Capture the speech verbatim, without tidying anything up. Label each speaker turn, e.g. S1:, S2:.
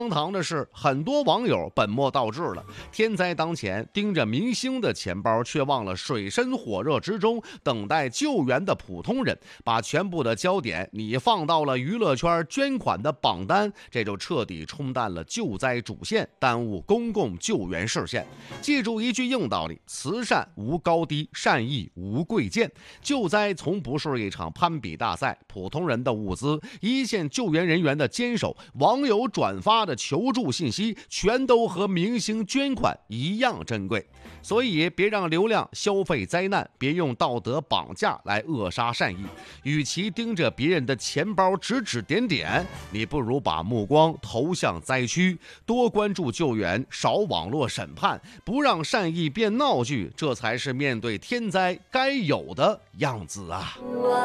S1: 荒唐的是，很多网友本末倒置了，天灾当前，盯着明星的钱包，却忘了水深火热之中等待救援的普通人，把全部的焦点你放到了娱乐圈捐款的榜单，这就彻底冲淡了救灾主线，耽误公共救援视线。记住一句硬道理：慈善无高低，善意无贵贱。救灾从不是一场攀比大赛，普通人的物资，一线救援人员的坚守，网友转发的求助信息，全都和明星捐款一样珍贵。所以别让流量消费灾难，别用道德绑架来扼杀善意。与其盯着别人的钱包指指点点，你不如把目光投向灾区，多关注救援，少网络审判，不让善意变闹剧，这才是面对天灾该有的样子啊。